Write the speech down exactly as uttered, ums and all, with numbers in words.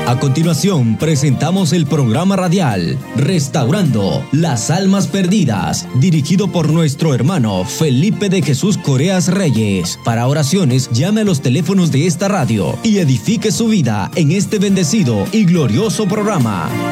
A continuación, presentamos el programa radial Restaurando las Almas Perdidas, dirigido por nuestro hermano Felipe de Jesús Coreas Reyes. Para oraciones, llame a los teléfonos de esta radio y edifique su vida en este bendecido y glorioso programa.